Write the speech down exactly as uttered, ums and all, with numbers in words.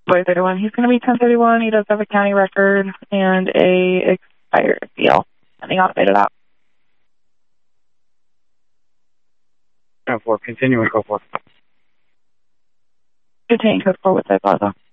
Boy thirty-one. He's going to be ten thirty-one. He does have a county record and a expired deal. I think I'll fade it out. ten four, continuing code four. Continue code four with that plaza.